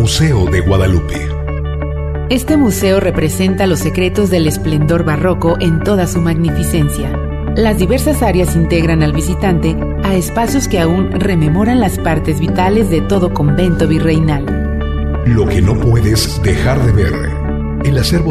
Museo de Guadalupe. Este museo representa los secretos del esplendor barroco en toda su magnificencia. Las diversas áreas integran al visitante a espacios que aún rememoran las partes vitales de todo convento virreinal. Lo que no puedes dejar de ver, el acervo